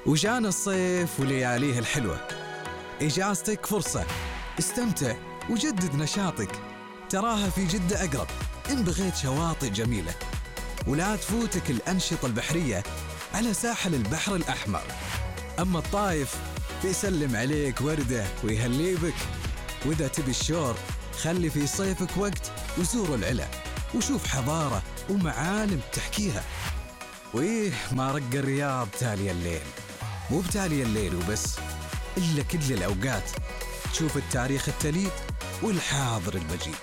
وجانا الصيف ولياليه الحلوة. إجازتك فرصة، استمتع وجدد نشاطك، تراها في جدة أقرب إن بغيت شواطئ جميلة. ولا تفوتك الأنشطة البحرية على ساحل البحر الأحمر. أما الطايف بيسلم عليك وردة ويهلي بك. وإذا تبي الشور خلي في صيفك وقت وزور العلا وشوف حضارة ومعالم تحكيها. وإيه ما رق الرياض تالي الليل، مو بتالي الليل وبس، إلا كل الأوقات تشوف التاريخ التليد والحاضر المجيد.